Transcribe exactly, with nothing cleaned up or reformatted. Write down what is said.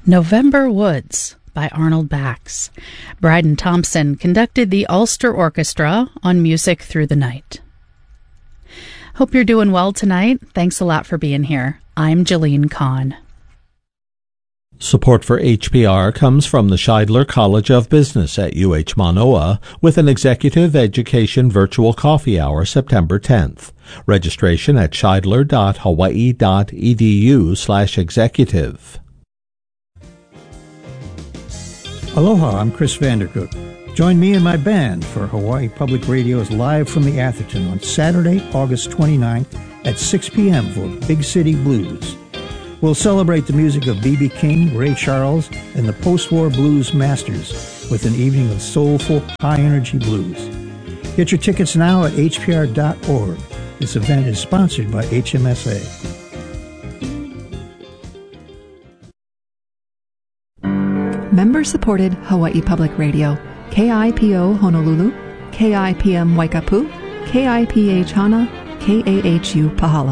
November Woods by Arnold Bax. Bryden Thompson conducted the Ulster Orchestra on Music Through the Night. Hope you're doing well tonight. Thanks a lot for being here. I'm Jillian Kahn. Support for H P R comes from the Scheidler College of Business at U H Manoa with an Executive Education Virtual Coffee Hour September tenth. Registration at scheidler.hawaii.edu slash executive. Aloha, I'm Chris Vandercook. Join me and my band for Hawaii Public Radio's Live from the Atherton on Saturday, August twenty-ninth at six p.m. for Big City Blues. We'll celebrate the music of B B King, Ray Charles, and the post-war blues masters with an evening of soulful, high-energy blues. Get your tickets now at h p r dot org. This event is sponsored by H M S A. Member-supported Hawaii Public Radio, K I P O Honolulu, K I P M Waikapu, K I P H Hana, K A H U Pahala.